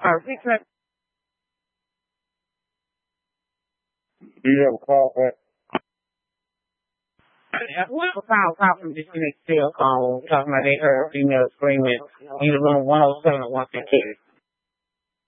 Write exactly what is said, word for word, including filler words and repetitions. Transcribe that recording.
Uh, we can, Do you have a call back? uh, well, found out from this next still call, talking about they heard female screaming in the room one oh seven and one fifty.